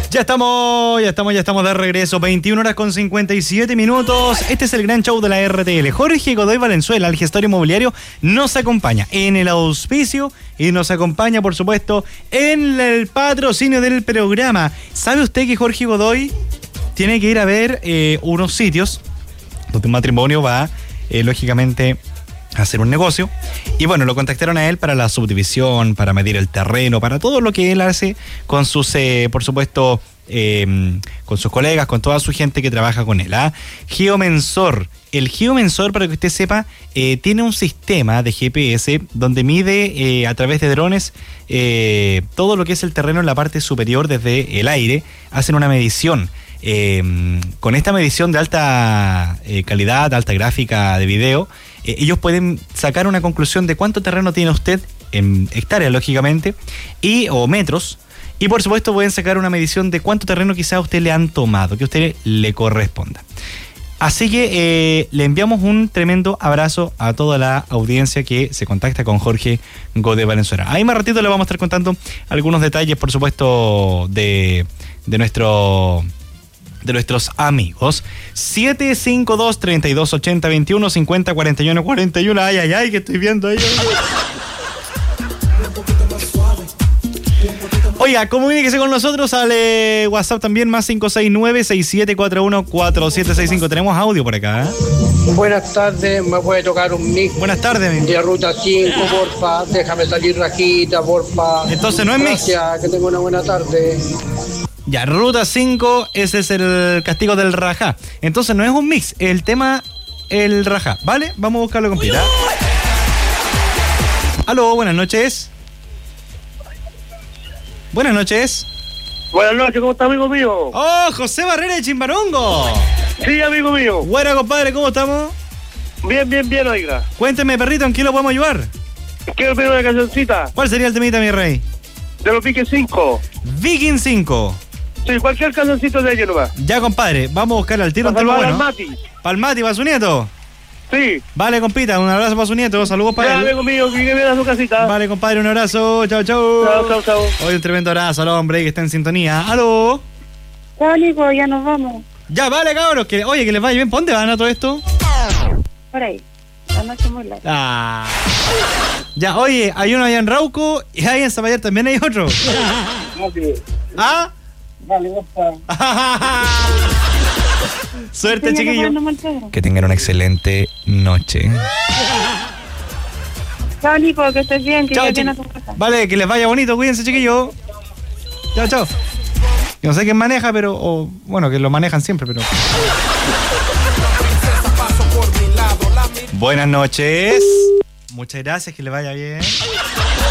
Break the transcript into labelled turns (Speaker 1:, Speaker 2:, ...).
Speaker 1: Ya estamos de regreso. 21 horas con 57 minutos. Este es el gran show de la RTL. Jorge Godoy Valenzuela, el gestor inmobiliario, nos acompaña en el auspicio y nos acompaña, por supuesto, en el patrocinio del programa. ¿Sabe usted que Jorge Godoy tiene que ir a ver unos sitios donde un matrimonio va, lógicamente, a hacer un negocio? Y bueno, lo contactaron a él para la subdivisión, para medir el terreno, para todo lo que él hace con sus, por supuesto, con sus colegas, con toda su gente que trabaja con él. Geomensor. El Geomensor, para que usted sepa, tiene un sistema de GPS donde mide a través de drones todo lo que es el terreno en la parte superior desde el aire. Hacen una medición. Con esta medición de alta calidad, alta gráfica de video, ellos pueden sacar una conclusión de cuánto terreno tiene usted en hectáreas, lógicamente, o metros, y por supuesto pueden sacar una medición de cuánto terreno quizá a usted le han tomado, que a usted le corresponda. Así que le enviamos un tremendo abrazo a toda la audiencia que se contacta con Jorge Godoy Valenzuela. Ahí más ratito le vamos a estar contando algunos detalles, por supuesto, de nuestros amigos. 752-3280-21-50-41-41. Ay, que estoy viendo ahí. Oiga, comuníquese con nosotros al WhatsApp también, más 569-6741-4765. Tenemos audio por acá, ¿eh?
Speaker 2: Buenas tardes, ¿me puede tocar un mix?
Speaker 1: Buenas tardes,
Speaker 2: de Ruta 5, porfa, déjame salir rajita, porfa.
Speaker 1: Entonces no es mix.
Speaker 2: Gracias, que tenga una buena tarde.
Speaker 1: Ya, Ruta 5, ese es el castigo del rajá. Entonces no es un mix, el tema, el rajá, ¿vale? Vamos a buscarlo con pila. Aló, buenas noches. Buenas noches.
Speaker 3: Buenas noches, ¿cómo está, amigo mío?
Speaker 1: ¡Oh, José Barrera de Chimbarongo!
Speaker 3: Sí, amigo mío.
Speaker 1: Buena, compadre, ¿cómo estamos?
Speaker 3: Bien, oiga.
Speaker 1: Cuénteme, perrito, ¿en qué lo podemos ayudar?
Speaker 3: Quiero pedir una cancioncita.
Speaker 1: ¿Cuál sería el temita, mi rey?
Speaker 3: De los Viking 5.
Speaker 1: Viking 5.
Speaker 3: Sí, cualquier cancioncito de ellos nomás.
Speaker 1: Ya, compadre, vamos a buscar al tiro.
Speaker 3: Para saludar al Mati.
Speaker 1: Palmati, para su nieto.
Speaker 3: Sí.
Speaker 1: Vale, compita, un abrazo para su nieto, saludos para él.
Speaker 3: Amigo mío, que viene a su casita.
Speaker 1: Vale, compadre, un abrazo, chao.
Speaker 3: Chao.
Speaker 1: Hoy un tremendo abrazo al hombre que está en sintonía. ¡Aló!
Speaker 4: Ya, Nico, ya nos vamos.
Speaker 1: Ya, vale, cabros, que les vaya bien. ¿Por dónde van a todo esto?
Speaker 4: Por ahí, la noche muy larga.
Speaker 1: Ya, oye, hay uno allá en Rauco y ahí en Zapallar también hay otro. ¿Ah?
Speaker 4: Vale,
Speaker 1: Suerte, chiquillos. Que tengan una excelente noche.
Speaker 4: Chao, Nico, que estés bien, que ya viene a tu casa.
Speaker 1: Vale, que les vaya bonito, cuídense, chiquillos. Chao. Yo no sé quién maneja, pero... bueno, que lo manejan siempre, pero... Buenas noches. Muchas gracias, que les vaya bien.